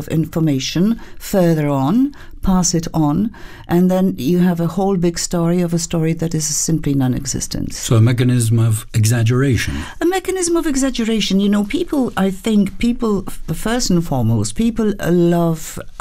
information further on, pass it on, and then you have a whole big story of a story that is simply non-existent. So a mechanism of exaggeration. A mechanism of exaggeration. You know, people, first and foremost, people love